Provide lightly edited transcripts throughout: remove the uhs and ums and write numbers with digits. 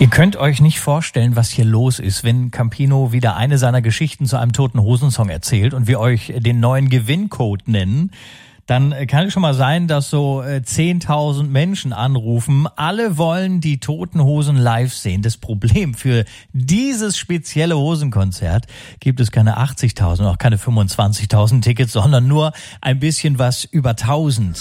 Ihr könnt euch nicht vorstellen, was hier los ist, wenn Campino wieder eine seiner Geschichten zu einem Toten-Hosen-Song erzählt und wir euch den neuen Gewinncode nennen. Dann kann es schon mal sein, dass so 10.000 Menschen anrufen. Alle wollen die Toten Hosen live sehen. Das Problem für dieses spezielle Hosenkonzert gibt es keine 80.000, auch keine 25.000 Tickets, sondern nur ein bisschen was über 1.000.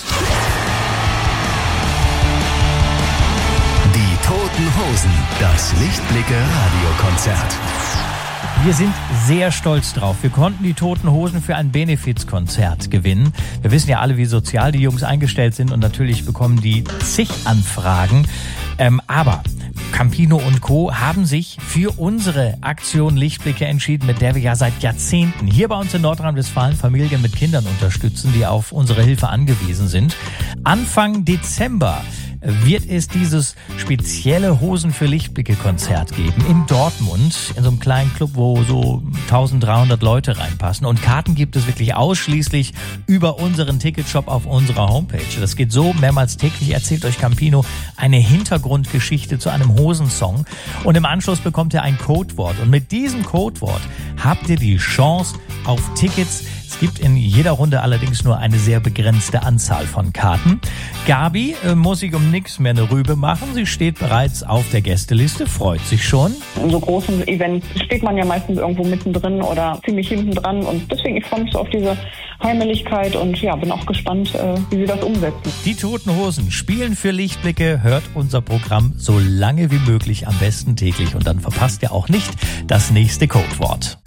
Die Toten Hosen, das Lichtblicke-Radiokonzert. Wir sind sehr stolz drauf. Wir konnten die Toten Hosen für ein Benefizkonzert gewinnen. Wir wissen ja alle, wie sozial die Jungs eingestellt sind und natürlich bekommen die zig Anfragen. Aber Campino und Co. haben sich für unsere Aktion Lichtblicke entschieden, mit der wir ja seit Jahrzehnten hier bei uns in Nordrhein-Westfalen Familien mit Kindern unterstützen, die auf unsere Hilfe angewiesen sind. Anfang Dezember wird es dieses spezielle Hosen für Lichtblicke-Konzert geben in Dortmund, in so einem kleinen Club, wo so 1300 Leute reinpassen. Und Karten gibt es wirklich ausschließlich über unseren Ticketshop auf unserer Homepage. Das geht so: mehrmals täglich erzählt euch Campino eine Hintergrundgeschichte zu einem Hosensong und im Anschluss bekommt ihr ein Codewort. Und mit diesem Codewort habt ihr die Chance auf Tickets. Es gibt in jeder Runde allerdings nur eine sehr begrenzte Anzahl von Karten. Gabi muss sich um nichts mehr eine Rübe machen. Sie steht bereits auf der Gästeliste, freut sich schon. In so großen Events steht man ja meistens irgendwo mittendrin oder ziemlich hinten dran. Und deswegen, ich freue mich so auf diese Heimeligkeit und ja, bin auch gespannt, wie sie das umsetzen. Die Toten Hosen spielen für Lichtblicke. Hört unser Programm so lange wie möglich, am besten täglich. Und dann verpasst ihr auch nicht das nächste Codewort.